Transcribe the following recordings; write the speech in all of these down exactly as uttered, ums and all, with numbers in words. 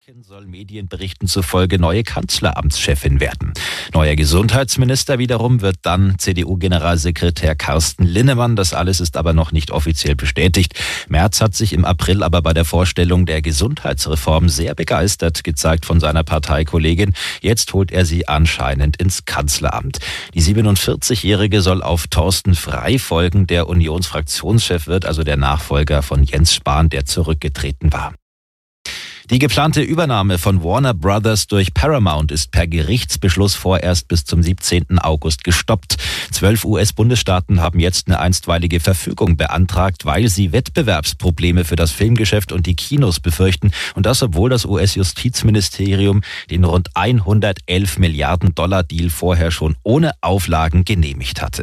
Merkel soll Medienberichten zufolge neue Kanzleramtschefin werden. Neuer Gesundheitsminister wiederum wird dann C D U-Generalsekretär Carsten Linnemann. Das alles ist aber noch nicht offiziell bestätigt. Merz hat sich im April aber bei der Vorstellung der Gesundheitsreform sehr begeistert gezeigt von seiner Parteikollegin. Jetzt holt er sie anscheinend ins Kanzleramt. Die siebenundvierzigjährige soll auf Thorsten Frey folgen, der Unionsfraktionschef wird, also der Nachfolger von Jens Spahn, der zurückgetreten war. Die geplante Übernahme von Warner Brothers durch Paramount ist per Gerichtsbeschluss vorerst bis zum siebzehnten August gestoppt. Zwölf U S-Bundesstaaten haben jetzt eine einstweilige Verfügung beantragt, weil sie Wettbewerbsprobleme für das Filmgeschäft und die Kinos befürchten. Und das, obwohl das U S-Justizministerium den rund hundertelf Milliarden Dollar Deal vorher schon ohne Auflagen genehmigt hatte.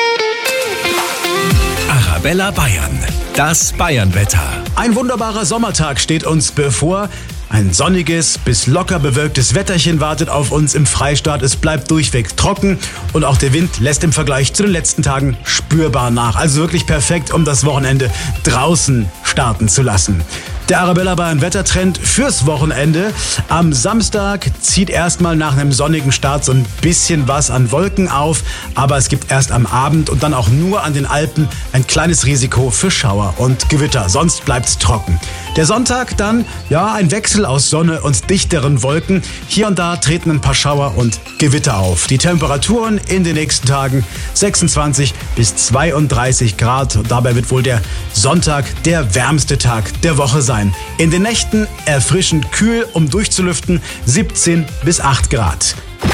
Arabella Bayern, das Bayernwetter. Ein wunderbarer Sommertag steht uns bevor. Ein sonniges bis locker bewölktes Wetterchen wartet auf uns im Freistaat. Es bleibt durchweg trocken und auch der Wind lässt im Vergleich zu den letzten Tagen spürbar nach. Also wirklich perfekt, um das Wochenende draußen starten zu lassen. Der Arabella Bayern Wettertrend fürs Wochenende. Am Samstag zieht erstmal nach einem sonnigen Start so ein bisschen was an Wolken auf, aber es gibt erst am Abend und dann auch nur an den Alpen ein kleines Risiko für Schauer und Gewitter. Sonst bleibt's trocken. Der Sonntag dann, ja, ein Wechsel aus Sonne und dichteren Wolken. Hier und da treten ein paar Schauer und Gewitter auf. Die Temperaturen in den nächsten Tagen sechsundzwanzig bis zweiunddreißig Grad. Und dabei wird wohl der Sonntag der wärmste Tag der Woche sein. In den Nächten erfrischend kühl, um durchzulüften, siebzehn bis acht Grad.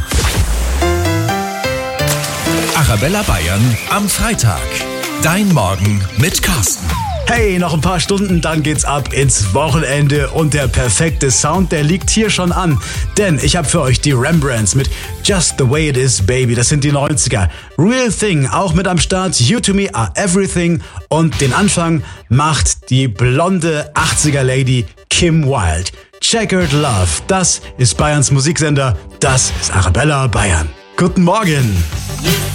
Arabella Bayern am Freitag. Dein Morgen mit Carsten. Hey, noch ein paar Stunden, dann geht's ab ins Wochenende und der perfekte Sound, der liegt hier schon an. Denn ich habe für euch die Rembrandts mit Just the Way It Is, Baby. Das sind die neunziger. Real Thing, auch mit am Start. You to Me Are Everything. Und den Anfang macht die blonde achtziger Lady Kim Wilde. Checkered Love, das ist Bayerns Musiksender. Das ist Arabella Bayern. Guten Morgen.